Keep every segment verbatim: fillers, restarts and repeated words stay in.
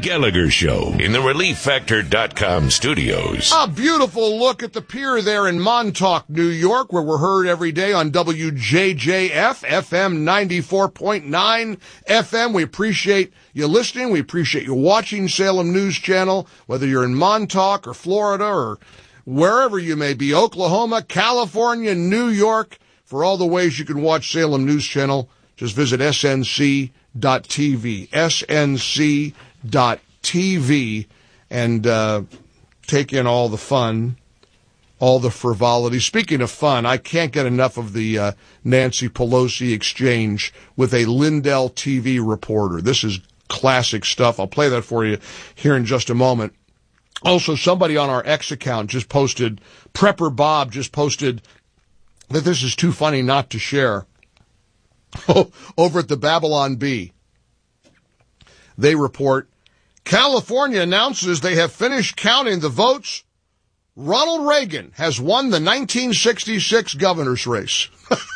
Gallagher Show in the relief factor dot com studios. A beautiful look at the pier there in Montauk, New York, where we're heard every day on W J J F, F M ninety-four point nine F M. We appreciate you listening. We appreciate you watching Salem News Channel, whether you're in Montauk or Florida or wherever you may be, Oklahoma, California, New York. For all the ways you can watch Salem News Channel, just visit S N C dot T V, S N C dot T V, and uh, take in all the fun, all the frivolity. Speaking of fun, I can't get enough of the uh, Nancy Pelosi exchange with a Lindell T V reporter. This is classic stuff. I'll play that for you here in just a moment. Also, somebody on our X account just posted, Prepper Bob just posted that this is too funny not to share. Over at the Babylon Bee, they report, California announces they have finished counting the votes. Ronald Reagan has won the nineteen sixty-six governor's race.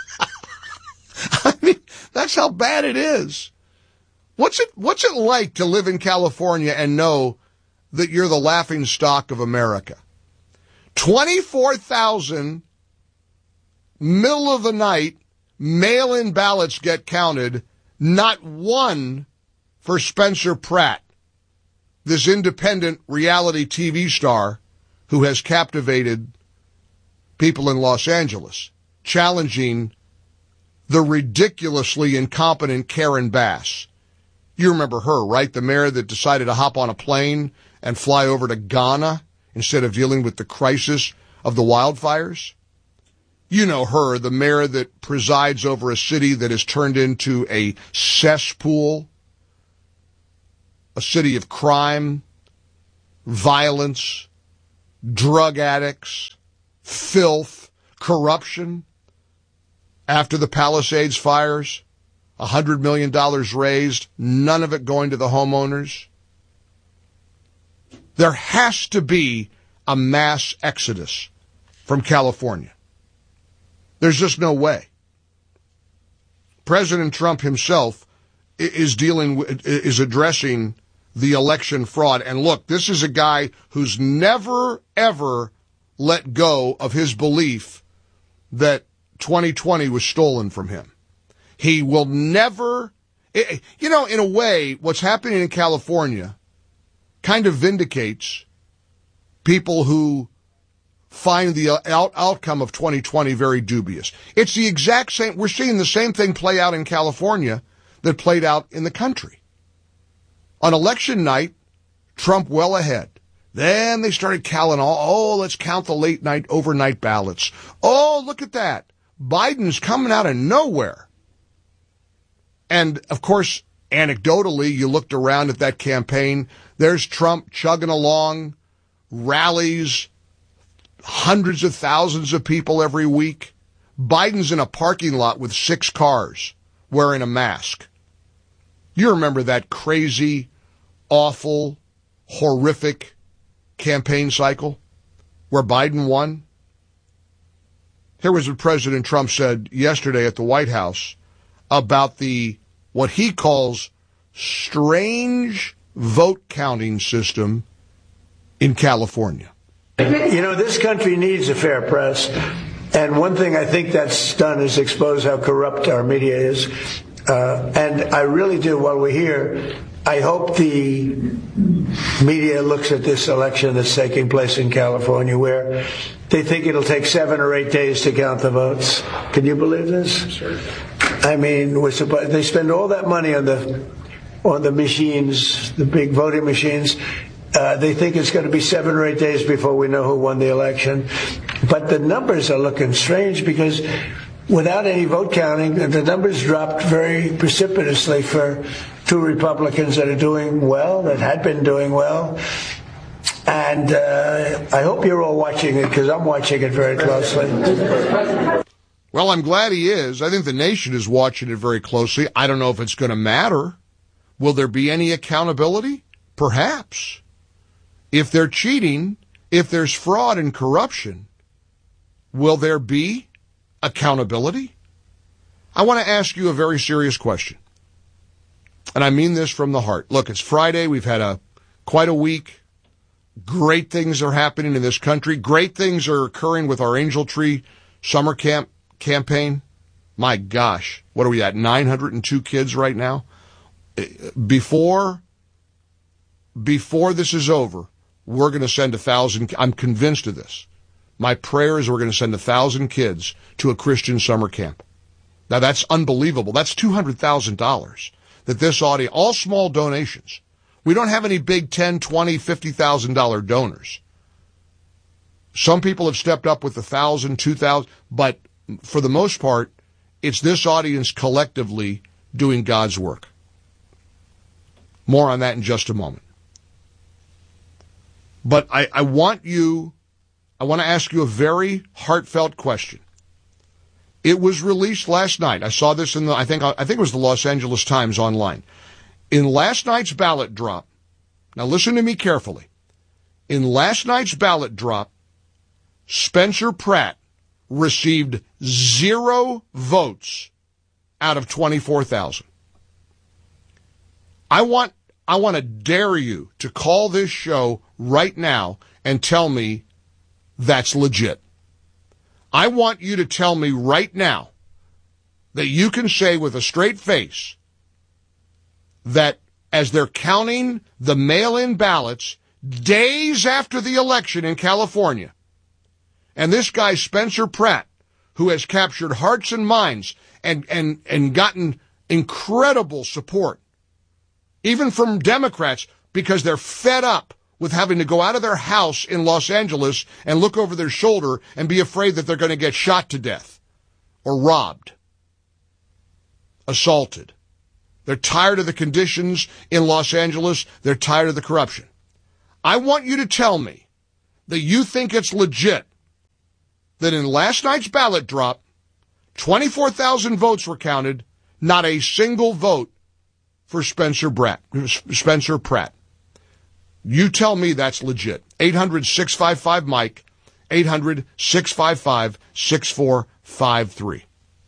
I mean, that's how bad it is. What's it, what's it like to live in California and know that you're the laughing stock of America? twenty-four thousand middle of the night mail-in ballots get counted, not one for Spencer Pratt, this independent reality T V star who has captivated people in Los Angeles, challenging the ridiculously incompetent Karen Bass. You remember her, right? The mayor that decided to hop on a plane and fly over to Ghana instead of dealing with the crisis of the wildfires. You know her, the mayor that presides over a city that has turned into a cesspool, a city of crime, violence, drug addicts, filth, corruption. After the Palisades fires, one hundred million dollars raised, none of it going to the homeowners. There has to be a mass exodus from California. There's just no way. President Trump himself is dealing with, is addressing the election fraud. And look, this is a guy who's never, ever let go of his belief that twenty twenty was stolen from him. He will never, you know, in a way, what's happening in California kind of vindicates people who find the out- outcome of twenty twenty very dubious. It's the exact same, we're seeing the same thing play out in California that played out in the country. On election night, Trump well ahead. Then they started counting all, oh, let's count the late night, overnight ballots. Oh, look at that. Biden's coming out of nowhere. And, of course, anecdotally, you looked around at that campaign. There's Trump chugging along, rallies, hundreds of thousands of people every week. Biden's in a parking lot with six cars wearing a mask. You remember that crazy, awful, horrific campaign cycle where Biden won? Here was what President Trump said yesterday at the White House about the, what he calls, strange vote counting system in California. You know, this country needs a fair press. And one thing I think that's done is expose how corrupt our media is. Uh, and I really do, while we're here, I hope the media looks at this election that's taking place in California, where they think it'll take seven or eight days to count the votes. Can you believe this? Sure. I mean, we're supposed, they spend all that money on the on the machines, the big voting machines. Uh, they think it's going to be seven or eight days before we know who won the election. But the numbers are looking strange because without any vote counting, the numbers dropped very precipitously for two Republicans that are doing well, that had been doing well. And uh, I hope you're all watching it, because I'm watching it very closely. Well, I'm glad he is. I think the nation is watching it very closely. I don't know if it's going to matter. Will there be any accountability? Perhaps. If they're cheating, if there's fraud and corruption, will there be accountability? I want to ask you a very serious question. And I mean this from the heart. Look, it's Friday. We've had a quite a week. Great things are happening in this country. Great things are occurring with our Angel Tree summer camp campaign. My gosh, what are we at? nine hundred two kids right now. Before, before this is over, we're going to send a thousand. I'm convinced of this. My prayer is we're going to send a thousand kids to a Christian summer camp. Now that's unbelievable. That's two hundred thousand dollars that this audience, all small donations. We don't have any big ten, twenty, fifty thousand dollar donors. Some people have stepped up with a thousand, two thousand, but for the most part, it's this audience collectively doing God's work. More on that in just a moment. But I, I want you, I want to ask you a very heartfelt question. It was released last night. I saw this in the, I think, I think it was the Los Angeles Times online. In last night's ballot drop, now listen to me carefully. In last night's ballot drop, Spencer Pratt received zero votes out of twenty-four thousand. I want, I want to dare you to call this show right now and tell me that's legit. I want you to tell me right now that you can say with a straight face that as they're counting the mail-in ballots days after the election in California, and this guy Spencer Pratt, who has captured hearts and minds and, and, and gotten incredible support, even from Democrats, because they're fed up with having to go out of their house in Los Angeles and look over their shoulder and be afraid that they're going to get shot to death or robbed, assaulted. They're tired of the conditions in Los Angeles. They're tired of the corruption. I want you to tell me that you think it's legit that in last night's ballot drop, twenty-four thousand votes were counted, not a single vote for Spencer Pratt. Spencer Pratt. You tell me that's legit. eight hundred, six five five, Mike, eight hundred, six five five, six four five three.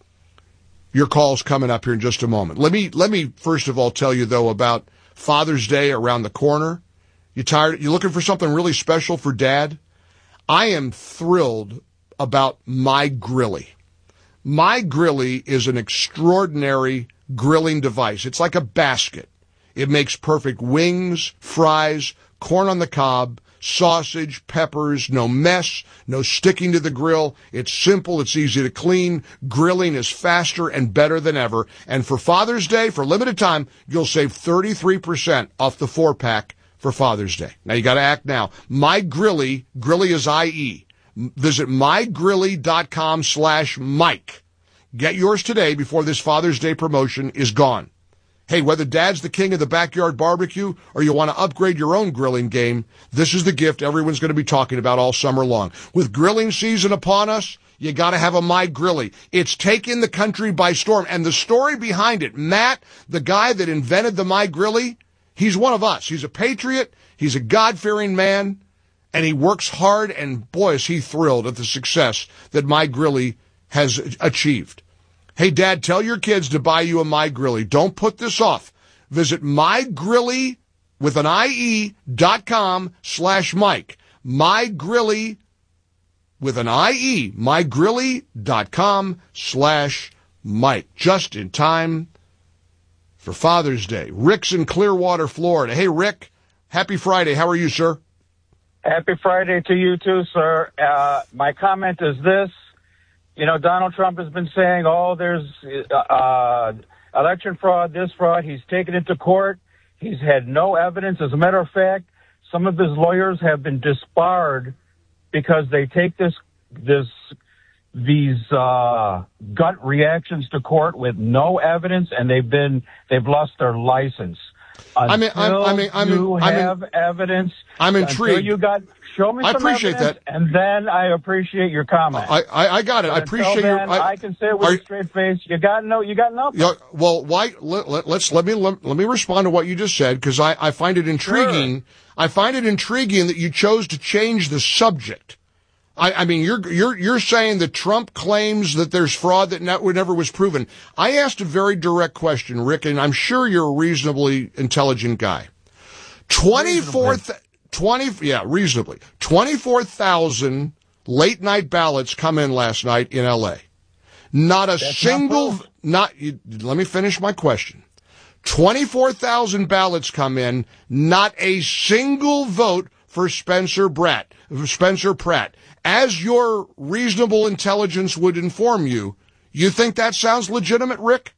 Your call's coming up here in just a moment. Let me, let me first of all tell you, though, about Father's Day around the corner. You tired? You looking for something really special for Dad? I am thrilled about My Grilly. My Grilly is an extraordinary grilling device. It's like a basket. It makes perfect wings, fries, corn on the cob, sausage, peppers, no mess, no sticking to the grill. It's simple. It's easy to clean. Grilling is faster and better than ever. And for Father's Day, for a limited time, you'll save thirty-three percent off the four-pack for Father's Day. Now, you got to act now. My Grilly, Grilly is I E. Visit mygrilly.com slash Mike. Get yours today before this Father's Day promotion is gone. Hey, whether Dad's the king of the backyard barbecue or you want to upgrade your own grilling game, this is the gift everyone's going to be talking about all summer long. With grilling season upon us, you got to have a My Grilly. It's taken the country by storm. And the story behind it, Matt, the guy that invented the My Grilly, he's one of us. He's a patriot. He's a God-fearing man. And he works hard. And boy, is he thrilled at the success that My Grilly has achieved. Hey, Dad, tell your kids to buy you a My Grilly. Don't put this off. Visit mygrilly with an I E dot com slash Mike. mygrilly with an I E, mygrilly.com slash Mike. Just in time for Father's Day. Rick's in Clearwater, Florida. Hey, Rick, happy Friday. How are you, sir? Happy Friday to you too, sir. Uh, my comment is this. You know, Donald Trump has been saying, oh, there's uh, election fraud, this fraud. He's taken it to court. He's had no evidence. As a matter of fact, some of his lawyers have been disbarred because they take this, this, these uh, gut reactions to court with no evidence, and they've been, they've lost their license. Until I mean, I'm, I mean, I mean, you I mean, have evidence. I'm intrigued. Until you got, show me I some appreciate evidence, that, and then I appreciate your comment. I, I, I got it. But I appreciate then, your. I, I can say it with are, a straight face. You got no. You got nothing. You, well, why? Let, let, let's let me let, let me respond to what you just said because I, I find it intriguing. Sure. I find it intriguing that you chose to change the subject. I, I mean, you're you're you're saying that Trump claims that there's fraud that ne- never was proven. I asked a very direct question, Rick, and I'm sure you're a reasonably intelligent guy. twenty-four, twenty, yeah, reasonably. twenty-four thousand late night ballots come in last night in L A. Not a That's single, not, not, you, let me finish my question. twenty-four thousand ballots come in, not a single vote for Spencer Pratt, Spencer Pratt. As your reasonable intelligence would inform you, you think that sounds legitimate, Rick?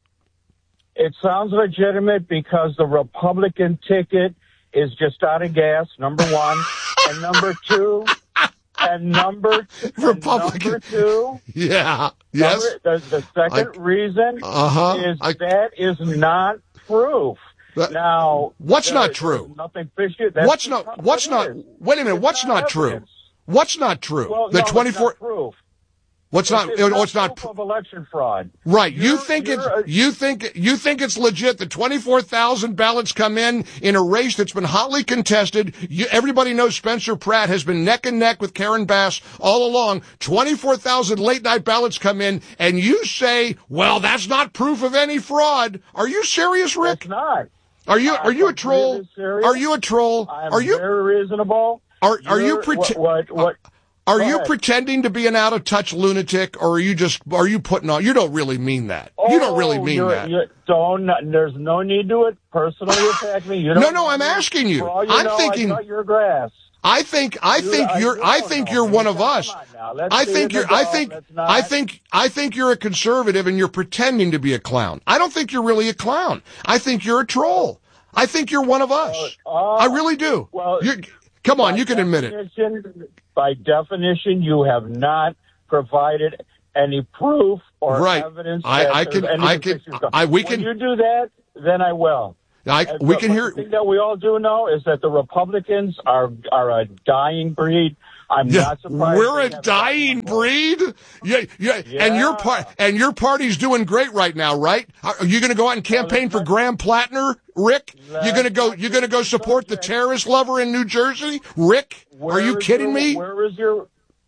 It sounds legitimate because the Republican ticket is just out of gas, number one. And number two, and number, Republican. and number two. Yeah. Yes. Number, the, the second I, reason uh-huh, is I, that is not proof. That, now, what's there, not true? Nothing fishy. That's what's not, what's not, wait a minute, it's what's not, not true? What's not true? Well, the no, twenty-four, it's not proof. What's not? It's, it's not, what's not proof of election fraud. Right. You're, you think it's a, you think you think it's legit that twenty-four thousand ballots come in in a race that's been hotly contested. You, everybody knows Spencer Pratt has been neck and neck with Karen Bass all along. twenty-four thousand late night ballots come in, and you say, "Well, that's not proof of any fraud." Are you serious, Rick? It's not. Are you are you a troll? Are you a troll? I'm are you very reasonable? Are are you pretending? What? what, what Are Go you ahead. pretending to be an out-of-touch lunatic, or are you just, are you putting on, you don't really mean that. Oh, you don't really mean you're, that. You're, don't, there's no need to it personally attack me. You don't no, no, I'm asking you. For all you I'm know, thinking. I cut your grass. I think, I You- think I you're, don't I think know, you're man. one of Come us. on now. Let's I leave think it you're, alone. I think, Let's not- I think, I think you're a conservative and you're pretending to be a clown. I don't think you're really a clown. I think you're a troll. I think you're one of us. Uh, I really do. well, You're, come on, by you can admit it. definition- By definition, you have not provided any proof or Right. evidence. I- that I there's can- any I can- suspicious- I- we When can- you do that, then I will. I, And we but can one hear. thing that we all do know is that the Republicans are are a dying breed. I'm Yeah, not surprised. we're they a have dying gotten more. breed. Yeah, yeah, and your Yeah. part and your party's doing great right now, right? Are you going to go out and campaign for let's- Graham Plattner, Rick? You're going to go. let's You're going to go not support the subject. terrorist lover in New Jersey, Rick? Where Are you is kidding your- me? Where is your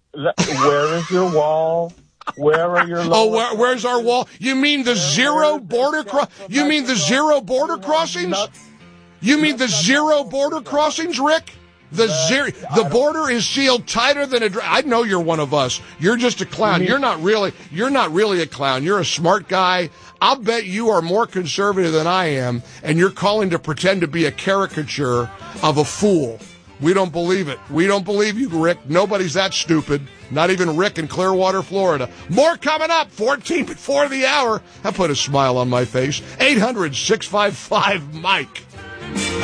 Where is your wall? Where are your Oh, lower where, where's our wall? You mean the zero where's the border cro- Central You mean the Mexico? zero border You have crossings? not- You mean the That's not zero the border border. crossings, Rick? The zero, the border is sealed tighter than a. dra- I know you're one of us. You're just a clown. You're not really. You're not really a clown. You're a smart guy. I'll bet you are more conservative than I am, and you're calling to pretend to be a caricature of a fool. We don't believe it. We don't believe you, Rick. Nobody's that stupid. Not even Rick in Clearwater, Florida. More coming up. fourteen before the hour. That put a smile on my face. eight hundred, six five five, Mike.